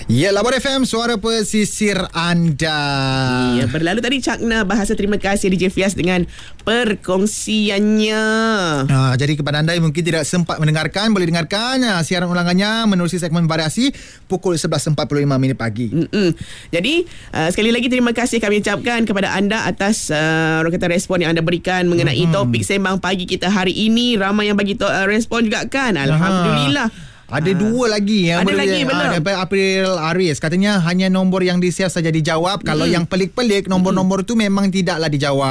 Ya, Labor FM, suara pesisir anda. Ya, berlalu tadi Cakna bahasa terima kasih DJ Fias dengan perkongsiannya. Jadi kepada anda yang mungkin tidak sempat mendengarkan, boleh dengarkan siaran ulangannya menerusi segmen variasi pukul 11.45 pagi. Jadi sekali lagi terima kasih kami ucapkan kepada anda atas orang kata respon yang anda berikan mengenai topik sembang pagi kita hari ini. Ramai yang bagi respon juga kan. Alhamdulillah. Ada dua lagi yang ada lagi belum? Daripada April Aris katanya hanya nombor yang di-share saja dijawab. Kalau yang pelik-pelik nombor-nombor tu memang tidaklah dijawab.